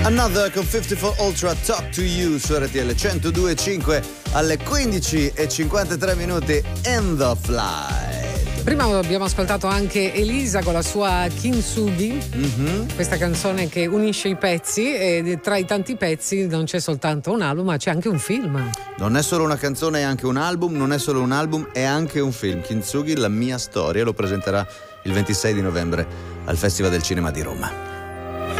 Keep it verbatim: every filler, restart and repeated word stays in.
Another con cinquantaquattro Ultra Talk to You su R T L centodue e cinque alle quindici e cinquantatré minuti in the flight. Prima abbiamo ascoltato anche Elisa con la sua Kintsugi, mm-hmm. questa canzone che unisce i pezzi, e tra i tanti pezzi non c'è soltanto un album, ma c'è anche un film. Non è solo una canzone, è anche un album, non è solo un album, è anche un film. Kintsugi, la mia storia, lo presenterà il ventisei di novembre al Festival del Cinema di Roma.